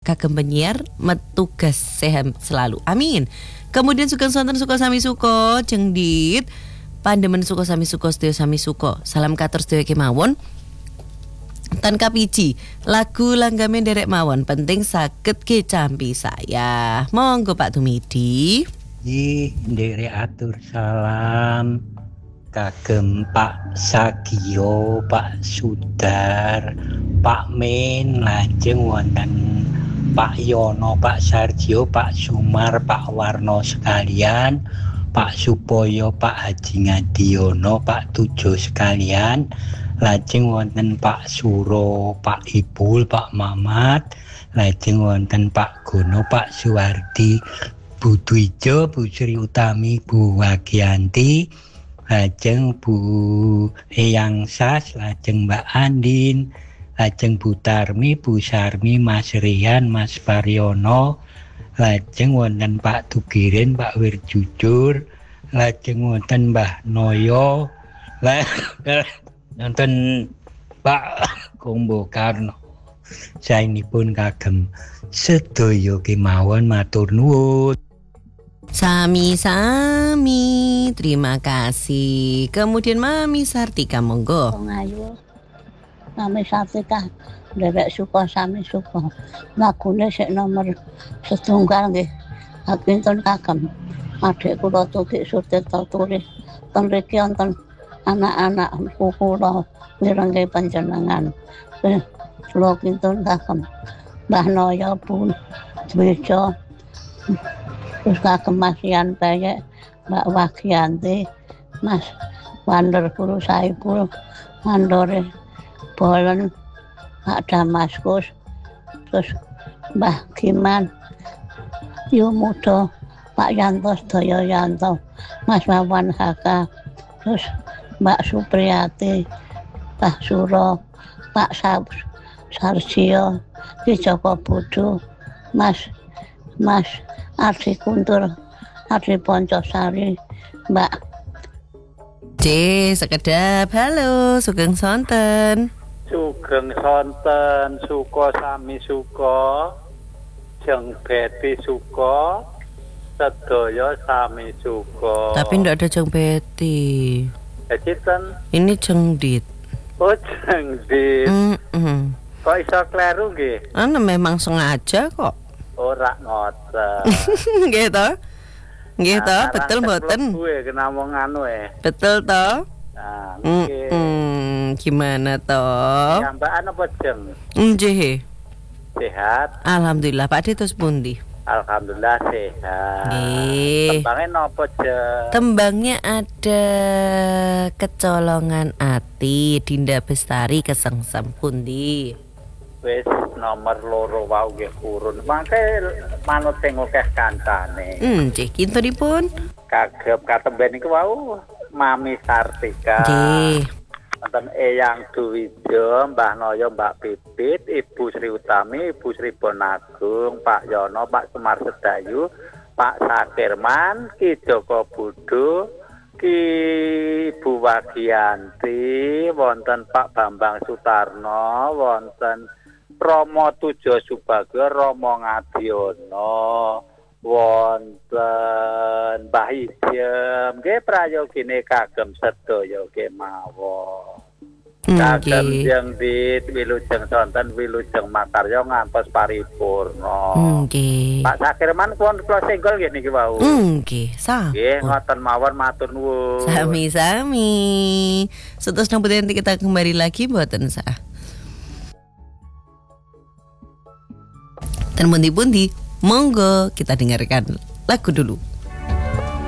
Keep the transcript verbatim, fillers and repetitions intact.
kagem penyiar metugas sehat selalu. Amin. Kemudian sugeng sonten suka sami suka jengdit pandemen suka sami suka sedaya sami suka. Salam katur sedaya kemawon. Tan kapiji lagu langgame derek mawon penting saged kecampi saya. Monggo Pak Tumidi. Ji derek atur salam kagem Pak Sagio, Pak Sudar, Pak Men, lajeng wonten Pak Yono, Pak Sarjo, Pak Sumar, Pak Warno sekalian, Pak Supoyo, Pak Haji Ngadiono, Pak Tujo sekalian, lajeng wonten Pak Suro, Pak Ibul, Pak Mamat, lajeng wonten Pak Gono, Pak Suwardi, Bu Dwijo, Bu Sri Utami, Bu Wagianti, lajeng Bu Eyang Sas, lajeng Mbak Andin, lajeng Bu Tarmi, Bu Sarmi, Mas Rian, Mas Pariono, lajeng wonten Pak Tugirin, Pak Wirjujur, lajeng wonten Mbah Noyo, wonten Pak Kombo Karno. Saenipun kagem sedaya kemawon matur nuwun. Sami-sami, terima kasih. Kemudian Mami Sartika, monggo. Ngayu, Mami Sartika, derek suka sami suka. Lagune sik nomor setunggal nggih. Kinten kagem adik kula Tutik Sutirta tulis ten mriki wonten anak-anak kula mirengke panjenengan. Kula kinten kagem Mbah Noyo pun Dwijo. Terus kagem Mas Yan Peyek, Mbak Wagianti, Mas Wander Guru Saipul, Mandore Bolen, Pak Damaskus, terus Mbah Giman, Yumudo, Pak Yanto Sedaya Yanto, Mas Wawan Haka, terus Mbak Supriyati, Pak Suro, Pak Sab Sarsio, Ki Joko Budu, Mas Mas Ardi Kuntur, Ardi Poncosari, Mbak C, sekedap halo, sugeng sonten. Sugeng sonten, suka sami suka, jeng beti suka, sedaya sami suka. Tapi ndak ada jeng beti. Eciten. Ini jengdit. Oh jengdit. Mm-mm. Kok iso kleru nggih? Ana memang sengaja kok. Ora ngoten. Nggih to? Nggih to, betul mboten? Kuwi kena wong anu e. Betul to? Nah, nggih. Hmm, gimana to? Jambakan apa jeng? Nggih. Sehat. Alhamdulillah, Pak Ditus pundi? Alhamdulillah sehat. Nggih. Tembangnya napa jeng? Tembangnya ada kecolongan ati, Dinda Bestari kesengsem pundi. Wis nomor loro wau nggih kurun. Mangke manut sing akeh kancane. Hmm, nggih kintenipun. Kagem katemben niku wau Mami Sartika. Nggih. Wonten Eyang Duwijo, Mbah Noyo, Mbak Pipit, Ibu Sri Utami, Ibu Sri Bonagung, Pak Yono, Pak Semar Sedayu, Pak Sakirman, Ki Joko Budu, Ki Ibu Wagianti, wonten Pak Bambang Sutarno, wonten Romo Tujo Subagio, Romo Ngadiono, wonten Mbah Ijem, nggih prayogine kagem sedaya kemawon. Kagem jeng dit wilujeng sonten wilujeng makarya ngantos paripurna. Nggih. Pak Sakirman pun kula senggol nggih niki wau. Nggih, sah. Nggih, ngoten mawon matur nuwun. Sami-sami. Seterusnya nanti kita kembali lagi mboten sah. Dan pundi-pundi, monggo kita dengarkan lagu dulu.